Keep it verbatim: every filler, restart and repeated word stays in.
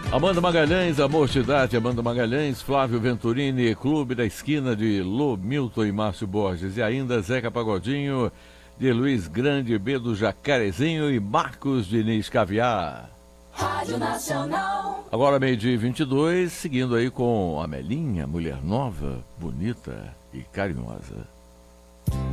Amanda Magalhães, Amor Cidade, Amanda Magalhães, Flávio Venturini, Clube da Esquina de Lô, Milton e Márcio Borges. E ainda Zeca Pagodinho, de Luiz Grande, B do Jacarezinho e Marcos Diniz Caviar. Rádio Nacional. Agora meio-dia e vinte e dois, seguindo aí com Amelinha, mulher nova, bonita e carinhosa.